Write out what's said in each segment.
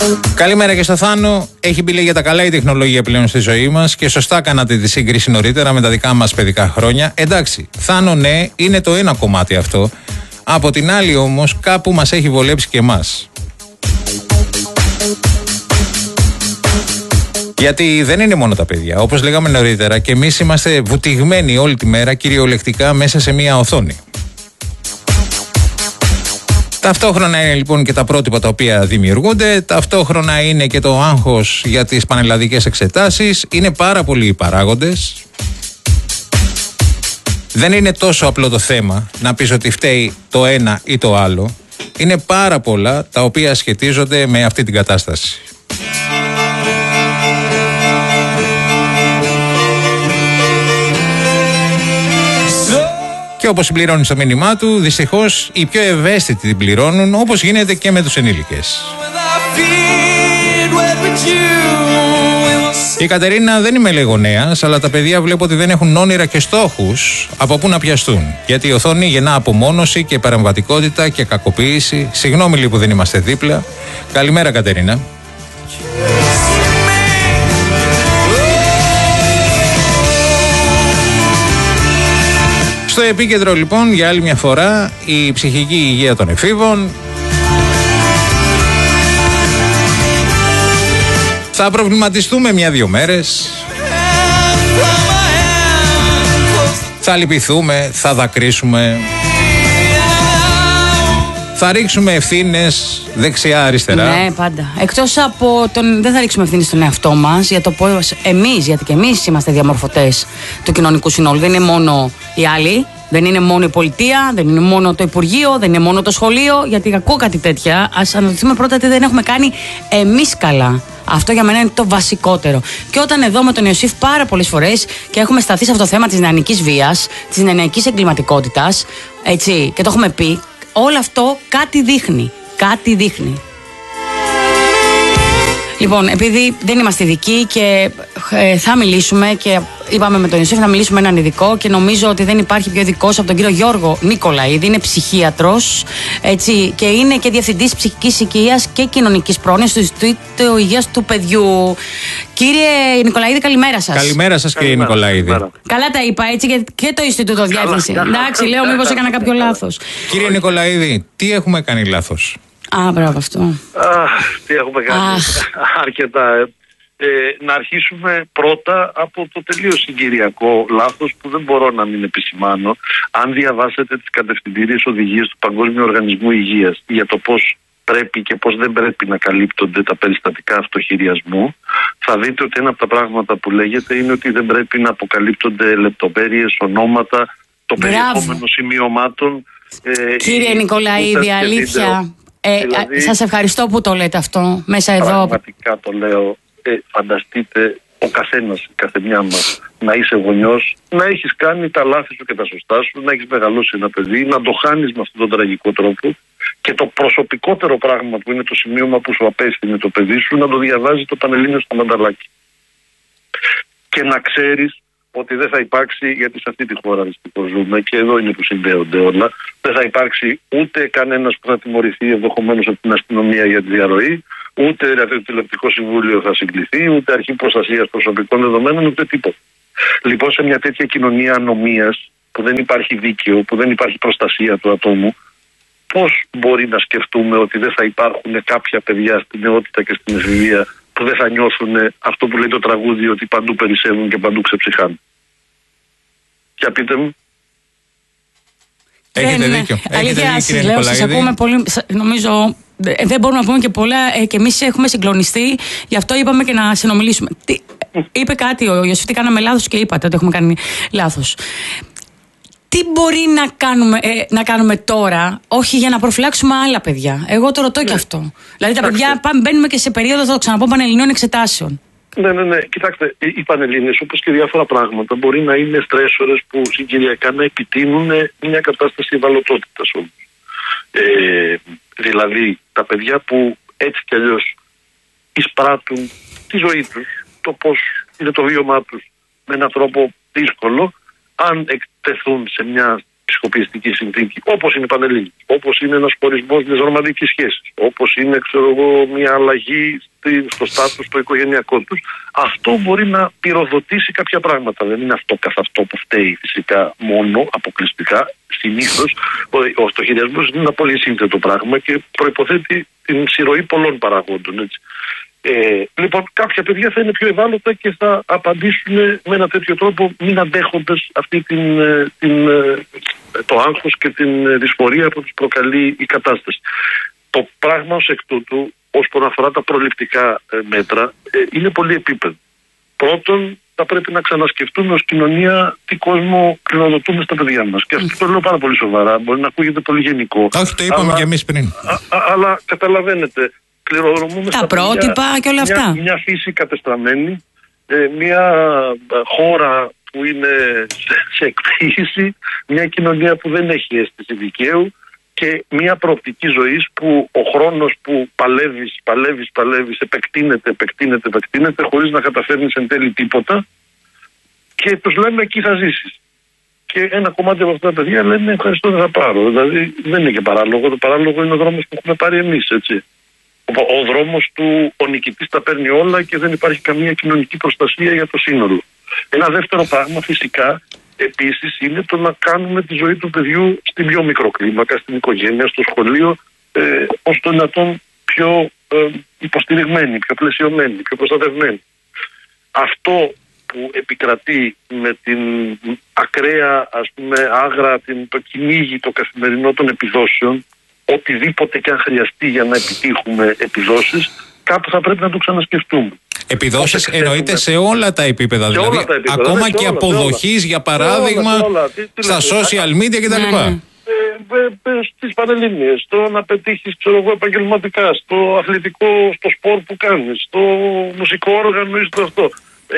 Καλημέρα και στο Θάνο. Έχει μπει για τα καλά η τεχνολογία πλέον στη ζωή μας και σωστά κάνατε τη σύγκριση νωρίτερα με τα δικά μας παιδικά χρόνια. Εντάξει, Θάνο, ναι, είναι το ένα κομμάτι αυτό. Από την άλλη όμως κάπου μας έχει βολέψει και εμάς. Γιατί δεν είναι μόνο τα παιδιά. Όπως λέγαμε νωρίτερα, και εμείς είμαστε βουτυγμένοι όλη τη μέρα κυριολεκτικά μέσα σε μία οθόνη. Ταυτόχρονα είναι λοιπόν και τα πρότυπα τα οποία δημιουργούνται, ταυτόχρονα είναι και το άγχος για τις πανελλαδικές εξετάσεις, είναι πάρα πολλοί οι παράγοντες. Δεν είναι τόσο απλό το θέμα να πεις ότι φταίει το ένα ή το άλλο. Είναι πάρα πολλά τα οποία σχετίζονται με αυτή την κατάσταση. Και όπως συμπληρώνει στο μήνυμά του, δυστυχώς οι πιο ευαίσθητοι την πληρώνουν, όπως γίνεται και με τους ενήλικες. Η Κατερίνα δεν είμαι λεγονέας, αλλά τα παιδιά βλέπω ότι δεν έχουν όνειρα και στόχους από πού να πιαστούν. Γιατί η οθόνη γεννά απομόνωση και παρεμβατικότητα και κακοποίηση. Συγγνώμη λίγο που δεν είμαστε δίπλα. Καλημέρα, Κατερίνα. Στο επίκεντρο λοιπόν για άλλη μια φορά η ψυχική υγεία των εφήβων. Θα προβληματιστούμε 1-2 μέρες. Θα λυπηθούμε, θα δακρύσουμε. Θα ρίξουμε ευθύνες δεξιά-αριστερά. Ναι, πάντα. Εκτός από τον. Δεν θα ρίξουμε ευθύνες στον εαυτό μας για το πώς εμείς, γιατί και εμείς είμαστε διαμορφωτές του κοινωνικού συνόλου. Δεν είναι μόνο οι άλλοι, δεν είναι μόνο η πολιτεία, δεν είναι μόνο το Υπουργείο, δεν είναι μόνο το σχολείο. Γιατί ακούω κάτι τέτοια. Ας αναρωτηθούμε πρώτα τι δεν έχουμε κάνει εμείς καλά. Αυτό για μένα είναι το βασικότερο. Και όταν εδώ με τον Ιωσήφ πάρα πολλές φορές και έχουμε σταθεί σε αυτό το θέμα της νεανικής βίας, της νεανικής εγκληματικότητας, έτσι, και το έχουμε πει. Όλο αυτό κάτι δείχνει. Κάτι δείχνει. Λοιπόν, επειδή δεν είμαστε ειδικοί και θα μιλήσουμε και είπαμε με τον Ιωσήφ να μιλήσουμε με έναν ειδικό και νομίζω ότι δεν υπάρχει πιο ειδικός από τον κύριο Γιώργο Νικολαίδη. Είναι ψυχίατρος, έτσι, και είναι και διευθυντής ψυχικής υγείας και κοινωνικής πρόνοιας του Ινστιτούτου Υγείας του Παιδιού. Κύριε Νικολαίδη, καλημέρα σας. Καλημέρα σας, κύριε Νικολαίδη. Καλά τα είπα, έτσι, και το Ινστιτούτο διεύθυνση. Εντάξει, λέω μήπως έκανα κάποιο λάθος. Κύριε Νικολαίδη, τι έχουμε κάνει λάθος? Α, μπράβο αυτό. Τι έχουμε κάνει αρκετά. Να αρχίσουμε πρώτα από το τελείως συγκυριακό λάθος που δεν μπορώ να μην επισημάνω. Αν διαβάσετε τις κατευθυντήριες οδηγίες του Παγκόσμιου Οργανισμού Υγείας για το πώς πρέπει και πώς δεν πρέπει να καλύπτονται τα περιστατικά αυτοχειριασμού, θα δείτε ότι ένα από τα πράγματα που λέγεται είναι ότι δεν πρέπει να αποκαλύπτονται λεπτομέρειες, ονόματα, το περιεχόμενο σημειωμάτων. Κύριε Νικολαίδη, αλήθεια. Δηλαδή, σας ευχαριστώ που το λέτε αυτό μέσα εδώ. Πραγματικά το λέω. Φανταστείτε ο καθένας, η καθεμιά μας, να είσαι γονιός, να έχεις κάνει τα λάθη σου και τα σωστά σου, να έχεις μεγαλώσει ένα παιδί, να το χάνεις με αυτόν τον τραγικό τρόπο και το προσωπικότερο πράγμα που είναι το σημείωμα που σου απέστειλε το παιδί σου να το διαβάζει το Πανελλήνιο στο μανταλάκι. Και να ξέρεις ότι δεν θα υπάρξει, γιατί σε αυτή τη χώρα δυστυχώς ζούμε και εδώ είναι που συνδέονται όλα, δεν θα υπάρξει ούτε κανένας που θα τιμωρηθεί ενδεχομένως από την αστυνομία για τη διαρροή, ούτε το τηλεοπτικό συμβούλιο θα συγκληθεί, ούτε αρχή προστασίας προσωπικών δεδομένων, ούτε τίποτα. Λοιπόν, σε μια τέτοια κοινωνία ανομίας, που δεν υπάρχει δίκαιο, που δεν υπάρχει προστασία του ατόμου, πώς μπορεί να σκεφτούμε ότι δεν θα υπάρχουν κάποια παιδιά στην νεότητα και στην εφηβεία που δεν θα νιώθουν αυτό που λέει το τραγούδι, ότι παντού περισσεύουν και παντού ξεψυχάνε? Για πείτε μου. Έχετε δίκιο. Αλήθεια, σας λέω, σας ακούμε πολύ. Νομίζω δεν μπορούμε να πούμε και πολλά και εμείς έχουμε συγκλονιστεί. Γι' αυτό είπαμε και να συνομιλήσουμε. Είπε κάτι ο Ιωσήφ, τι κάναμε λάθος και είπατε ότι έχουμε κάνει λάθος. Τι μπορεί να κάνουμε τώρα, όχι για να προφυλάξουμε άλλα παιδιά? Εγώ το ρωτώ και αυτό. Δηλαδή τα παιδιά μπαίνουμε και σε περίοδο, θα το ξαναπώ, πανελληνίων εξετάσεων. Ναι. Κοιτάξτε, οι Πανελλήνες, όπως και διάφορα πράγματα, μπορεί να είναι στρέσορες που συγκυριακά να επιτείνουν μια κατάσταση ευαλωτότητας όμως. Δηλαδή, τα παιδιά που έτσι κι αλλιώς εισπράττουν τη ζωή τους, το πώς είναι το βίωμά τους με έναν τρόπο δύσκολο, αν εκτεθούν σε μια ψυχοπιεστική συνθήκη, όπως είναι η Πανελλήνια, όπως είναι ένας χωρισμός μιας ρομαντικής σχέσης, όπως είναι, μια αλλαγή στο στάτους το οικογενειακό τους, αυτό μπορεί να πυροδοτήσει κάποια πράγματα. Δεν είναι αυτό καθ' αυτό που φταίει φυσικά μόνο, αποκλειστικά. Συνήθως ο στοχειριασμός είναι ένα πολύ σύνθετο πράγμα και προϋποθέτει την συρωή πολλών παραγόντων. Έτσι. Λοιπόν, κάποια παιδιά θα είναι πιο ευάλωτα και θα απαντήσουν με ένα τέτοιο τρόπο, μην αντέχοντας αυτή το άγχος και την δυσφορία που τους προκαλεί η κατάσταση. Το πράγμα ως εκ τούτου, όσον αφορά τα προληπτικά μέτρα, είναι πολύ επίπεδο. Πρώτον, θα πρέπει να ξανασκεφτούμε ως κοινωνία τι κόσμο κληροδοτούμε στα παιδιά μας. Και αυτό το λέω πάρα πολύ σοβαρά. Μπορεί να ακούγεται πολύ γενικό. Όχι, το είπαμε και εμείς πριν. Αλλά καταλαβαίνετε, κληροδοτούμε τα πρότυπα και όλα αυτά. Μια φύση κατεστραμμένη, μια χώρα που είναι σε εκποίηση, μια κοινωνία που δεν έχει αίσθηση δικαίου και μια προοπτική ζωής που ο χρόνος που παλεύεις, επεκτείνεται χωρίς να καταφέρνεις εν τέλει τίποτα και τους λέμε εκεί θα ζήσεις. Και ένα κομμάτι από αυτά τα παιδιά λένε ευχαριστώ, δεν θα πάρω. Δηλαδή δεν είναι και παράλογο. Το παράλογο είναι ο δρόμος που έχουμε πάρει εμείς, έτσι. Ο δρόμος του ο νικητής τα παίρνει όλα και δεν υπάρχει καμία κοινωνική προστασία για το σύνολο. Ένα δεύτερο πράγμα φυσικά επίσης είναι το να κάνουμε τη ζωή του παιδιού στην πιο μικροκλίμακα, στην οικογένεια, στο σχολείο, ως το δυνατόν πιο υποστηριγμένη, πιο πλαισιωμένη, πιο προστατευμένη. Αυτό που επικρατεί με την ακραία, άγρα, το κυνήγι το καθημερινό των επιδόσεων, οτιδήποτε και αν χρειαστεί για να επιτύχουμε επιδόσεις, κάπου θα πρέπει να το ξανασκεφτούμε. Επιδόσεις εννοείται σε όλα τα επίπεδα, δηλαδή όλα τα επίπεδα, ακόμα και αποδοχής, για παράδειγμα, στα social media κτλ. Στις Πανελλήνιες, στο να πετύχεις επαγγελματικά, στο αθλητικό, στο σπορ που κάνεις, στο μουσικό όργανο ή στο αυτό.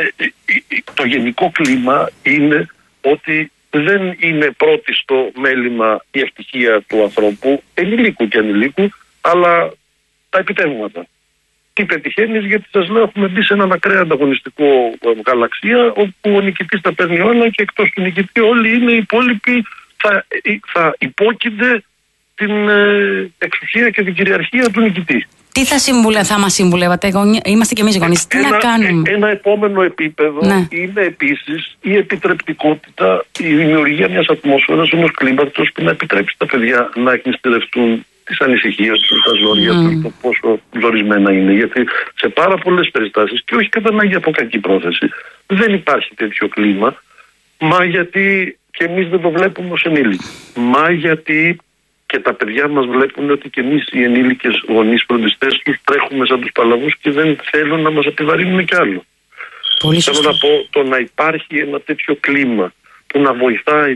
Το γενικό κλίμα είναι ότι δεν είναι πρώτη στο μέλημα η ευτυχία του ανθρώπου, ενηλίκου και ανηλίκου, αλλά τα επιτεύγματα. Τι πετυχαίνεις, γιατί σας λέω έχουμε μπει σε έναν ακραία ανταγωνιστικό γαλαξία όπου ο νικητής τα παίρνει όλα και εκτός του νικητή όλοι είναι οι υπόλοιποι θα υπόκεινται την εξουσία και την κυριαρχία του νικητή. Τι θα μας συμβουλεύατε, είμαστε και εμείς γονείς, τι να κάνουμε? Ένα επόμενο επίπεδο είναι επίσης η επιτρεπτικότητα, η δημιουργία μιας ατμόσφαιρας, ενός κλίματος που να επιτρέψει τα παιδιά να εκμυστηρευτούν τις ανησυχίες τους, τα ζόρια τους, το πόσο ζορισμένα είναι. Γιατί σε πάρα πολλές περιστάσεις, και όχι κατά ανάγκη από κακή πρόθεση, δεν υπάρχει τέτοιο κλίμα, μα γιατί και εμείς δεν το βλέπουμε ως ενήλικοι. Μα γιατί και τα παιδιά μας βλέπουν ότι και εμείς οι ενήλικες γονείς φροντιστές τους τρέχουμε σαν τους παλαβούς και δεν θέλουν να μας επιβαρύνουν κι άλλο. Θέλω να πω, το να υπάρχει ένα τέτοιο κλίμα που να βοηθάει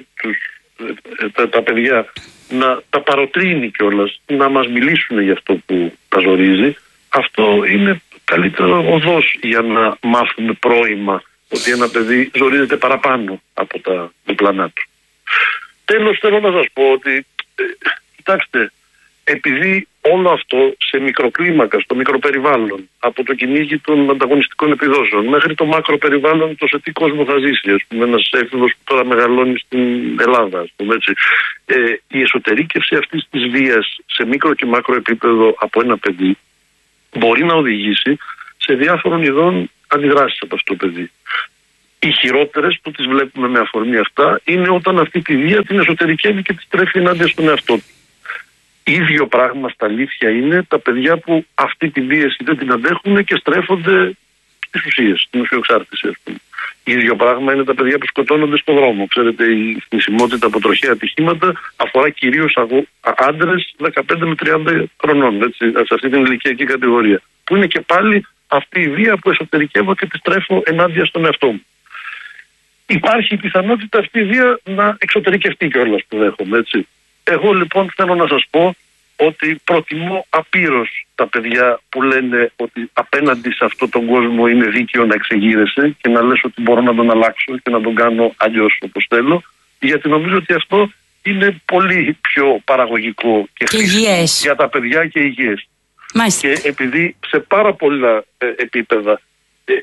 τα παιδιά, να τα παροτρύνει κιόλας, να μας μιλήσουν για αυτό που τα ζορίζει, αυτό είναι καλύτερο οδός για να μάθουμε πρόημα ότι ένα παιδί ζορίζεται παραπάνω από τα διπλανά του. Τέλος, θέλω να σας πω ότι κοιτάξτε, επειδή όλο αυτό σε μικροκλίμακα, στο μικροπεριβάλλον, από το κυνήγι των ανταγωνιστικών επιδόσεων μέχρι το μακροπεριβάλλον, το σε τι κόσμο θα ζήσει, ένας έφηβος που τώρα μεγαλώνει στην Ελλάδα, έτσι. Η εσωτερήκευση αυτής της βίας σε μικρο και μακρο επίπεδο από ένα παιδί μπορεί να οδηγήσει σε διάφορων ειδών αντιδράσεις από αυτό το παιδί. Οι χειρότερες που τις βλέπουμε με αφορμή αυτά είναι όταν αυτή τη βία την εσωτερικεύει και τη τρέφει ενάντια στον εαυτό του. Ίδιο πράγμα στα αλήθεια είναι τα παιδιά που αυτή τη βίαση δεν την αντέχουν και στρέφονται στις ουσίες, στην ουσιοξάρτηση, ας πούμε. Ίδιο πράγμα είναι τα παιδιά που σκοτώνονται στον δρόμο. Ξέρετε, η θνησιμότητα από τροχαία ατυχήματα αφορά κυρίως άντρες 15 με 30 χρονών, έτσι, σε αυτή την ηλικιακή κατηγορία. Που είναι και πάλι αυτή η βία που εσωτερικεύω και τη στρέφω ενάντια στον εαυτό μου. Υπάρχει η πιθανότητα αυτή η βία να εξωτερικευτεί κιόλας που δέχομαι, έτσι. Εγώ λοιπόν θέλω να σας πω ότι προτιμώ απείρως τα παιδιά που λένε ότι απέναντι σε αυτόν τον κόσμο είναι δίκαιο να εξεγείρεσαι και να λες ότι μπορώ να τον αλλάξω και να τον κάνω αλλιώς όπως θέλω, γιατί νομίζω ότι αυτό είναι πολύ πιο παραγωγικό και χρήσιμο για τα παιδιά και υγιές. Και επειδή σε πάρα πολλά επίπεδα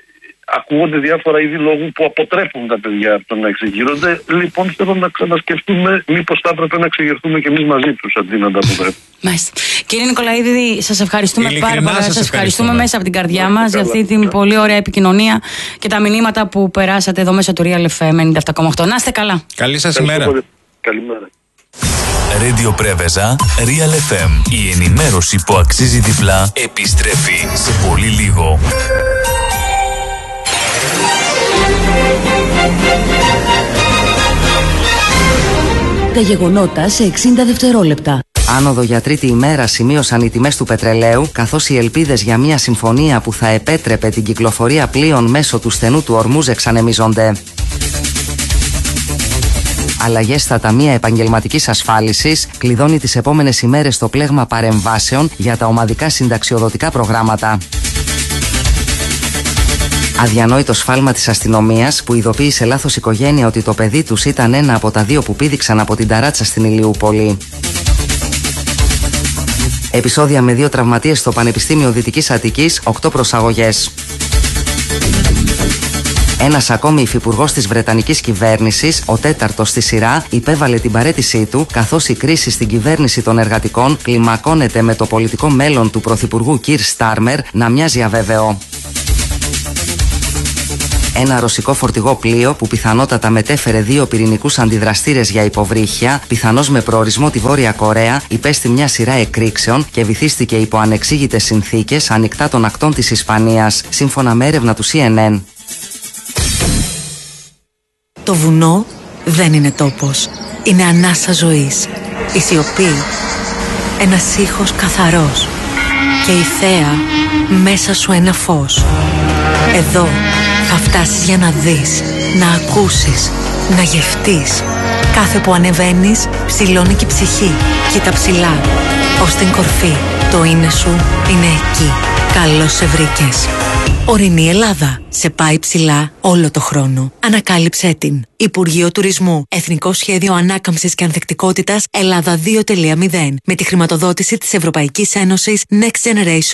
ακούγονται διάφορα είδη λόγου που αποτρέπουν τα παιδιά από το να εξεγείρονται. Λοιπόν, θέλω να ξανασκεφτούμε μήπως θα έπρεπε να εξεγερθούμε κι εμείς μαζί τους αντί να τα αποτρέπουμε. Μάλιστα. Κύριε Νικολαίδη, σας ευχαριστούμε πάρα πολύ. Σας ευχαριστούμε μέσα από την καρδιά μας για αυτή την πολύ ωραία επικοινωνία και τα μηνύματα που περάσατε εδώ μέσα του Real FM 97,8. Να είστε καλά. Καλή σας ημέρα. Καλημέρα. Radio Πρέβεζα, Real FM. Η ενημέρωση που αξίζει διπλά επιστρέφει σε πολύ λίγο. Τα γεγονότα σε 60 δευτερόλεπτα. Άνοδο για τρίτη ημέρα σημείωσαν οι τιμές του πετρελαίου, καθώς οι ελπίδες για μια συμφωνία που θα επέτρεπε την κυκλοφορία πλοίων μέσω του στενού του Ορμούζ εξανεμίζονται. Αλλαγές στα ταμεία επαγγελματικής ασφάλισης κλειδώνει τις επόμενες ημέρες το πλέγμα παρεμβάσεων για τα ομαδικά συνταξιοδοτικά προγράμματα. Αδιανόητο σφάλμα της αστυνομίας που ειδοποίησε λάθος οικογένεια ότι το παιδί τους ήταν ένα από τα 2 που πήδηξαν από την ταράτσα στην Ηλιούπολη. Επεισόδια με 2 τραυματίες στο Πανεπιστήμιο Δυτικής Αττικής, 8 προσαγωγές. Ένας ακόμη υφυπουργός της Βρετανικής κυβέρνησης, ο 4ος στη σειρά, υπέβαλε την παραίτησή του, καθώς η κρίση στην κυβέρνηση των εργατικών κλιμακώνεται με το πολιτικό μέλλον του πρωθυπουργού Κιρ Στάρμερ να μοιάζει αβέβαιο. Ένα ρωσικό φορτηγό πλοίο που πιθανότατα μετέφερε 2 πυρηνικούς αντιδραστήρες για υποβρύχια, πιθανώς με προορισμό τη Βόρεια Κορέα, υπέστη μια σειρά εκρήξεων και βυθίστηκε υπό ανεξήγητες συνθήκες ανοιχτά των ακτών της Ισπανίας, σύμφωνα με έρευνα του CNN. Το βουνό δεν είναι τόπος. Είναι ανάσα ζωής. Η σιωπή. Ένας ήχος καθαρός. Και η θέα μέσα σου ένα φως. Εδώ θα φτάσεις για να δεις, να ακούσεις, να γευτείς. Κάθε που ανεβαίνεις, ψηλώνει και η ψυχή. Κοίτα ψηλά, ως την κορφή. Το είναι σου είναι εκεί. Καλώς σε βρήκες. Ορεινή Ελλάδα. Σε πάει ψηλά όλο το χρόνο. Ανακάλυψέ την. Υπουργείο Τουρισμού. Εθνικό Σχέδιο Ανάκαμψης και Ανθεκτικότητας Ελλάδα 2.0. Με τη χρηματοδότηση της Ευρωπαϊκής Ένωσης Next Generation